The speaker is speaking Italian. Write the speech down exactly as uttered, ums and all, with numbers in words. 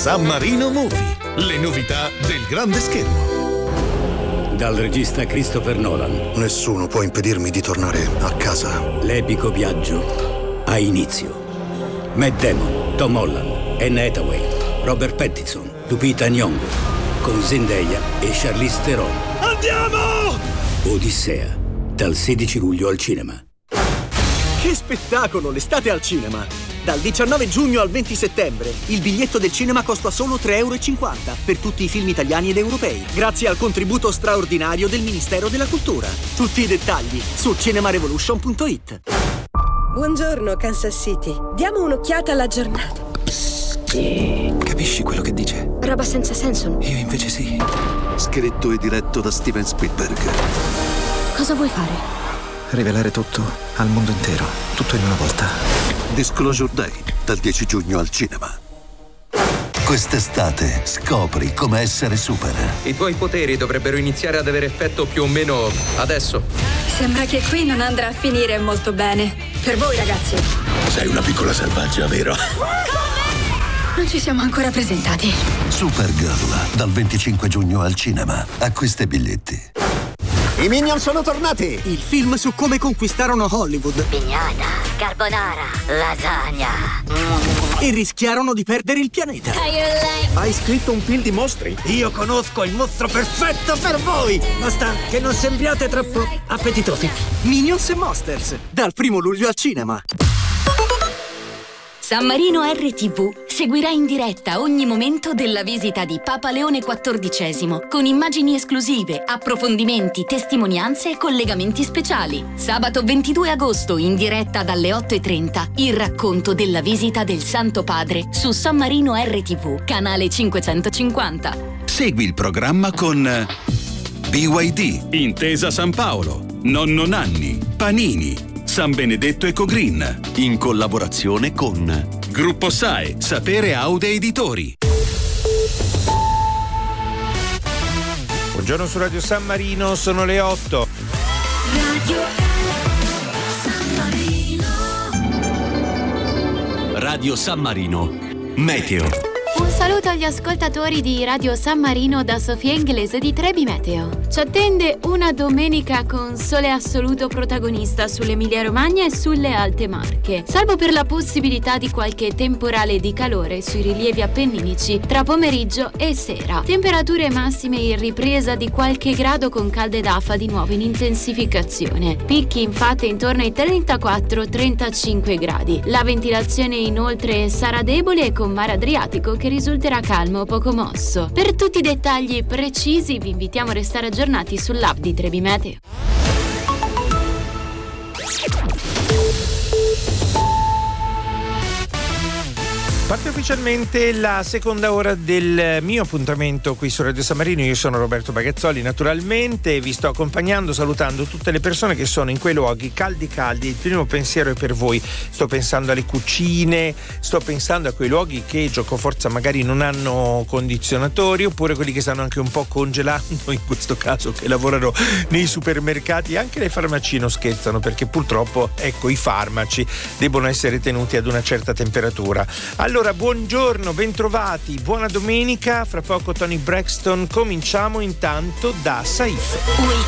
San Marino Movie, le novità del grande schermo. Dal regista Christopher Nolan. Nessuno può impedirmi di tornare a casa. L'epico viaggio ha inizio. Matt Damon, Tom Holland, Anne Hathaway, Robert Pattinson, Lupita Nyong'o, con Zendaya e Charlize Theron. Andiamo! Odissea, dal sedici luglio al cinema. Che spettacolo, l'estate al cinema! Dal diciannove giugno al venti settembre, il biglietto del cinema costa solo tre e cinquanta euro per tutti i film italiani ed europei, grazie al contributo straordinario del Ministero della Cultura. Tutti i dettagli su cinemarevolution punto it. Buongiorno, Kansas City. Diamo un'occhiata alla giornata. Capisci quello che dice? Roba senza senso. Io invece sì. Scritto e diretto da Steven Spielberg. Cosa vuoi fare? Rivelare tutto al mondo intero, tutto in una volta. Disclosure Day, dal dieci giugno al cinema. Quest'estate scopri come essere super. I tuoi poteri dovrebbero iniziare ad avere effetto più o meno adesso. Sembra che qui non andrà a finire molto bene. Per voi, ragazzi. Sei una piccola selvaggia, vero? Non ci siamo ancora presentati. Supergirl, dal venticinque giugno al cinema. Acquista i biglietti. I Minion sono tornati! Il film su come conquistarono Hollywood. Pignata, carbonara, lasagna. E rischiarono di perdere il pianeta. Hai scritto un film di mostri? Io conosco il mostro perfetto per voi! Basta che non sembriate troppo appetitosi. Minions e Monsters, dal primo luglio al cinema. San Marino R T V seguirà in diretta ogni momento della visita di Papa Leone quattordicesimo, con immagini esclusive, approfondimenti, testimonianze e collegamenti speciali. Sabato ventidue agosto, in diretta dalle otto e trenta, il racconto della visita del Santo Padre su San Marino R T V, canale cinquecentocinquanta. Segui il programma con B Y D, Intesa San Paolo, Nonno Nanni, Panini, San Benedetto Ecogreen, in collaborazione con Gruppo S A E, Sapere Aude Editori. Buongiorno su Radio San Marino, sono le otto. Radio San Marino. Radio San Marino, Meteo. Un saluto agli ascoltatori di Radio San Marino da Sofia Inglese di Trebi Meteo. Ci attende una domenica con sole assoluto protagonista sull'Emilia Romagna e sulle Alte Marche, salvo per la possibilità di qualche temporale di calore sui rilievi appenninici tra pomeriggio e sera. Temperature massime in ripresa di qualche grado con calde d'afa di nuovo in intensificazione. Picchi infatti intorno ai trentaquattro trentacinque gradi. La ventilazione inoltre sarà debole e con mare Adriatico che risulterà calmo o poco mosso. Per tutti i dettagli precisi vi invitiamo a restare aggiornati sull'app di Trebi Meteo. Parte ufficialmente la seconda ora del mio appuntamento qui su Radio San Marino. Io sono Roberto Bagazzoli, naturalmente vi sto accompagnando, salutando tutte le persone che sono in quei luoghi caldi caldi. Il primo pensiero è per voi, sto pensando alle cucine, sto pensando a quei luoghi che giocoforza magari non hanno condizionatori, oppure quelli che stanno anche un po' congelando, in questo caso che lavorano nei supermercati. Anche le farmacie non scherzano, perché purtroppo ecco i farmaci debbono essere tenuti ad una certa temperatura. Allora, buongiorno, bentrovati, buona domenica. Fra poco Tony Braxton, cominciamo intanto da Saif.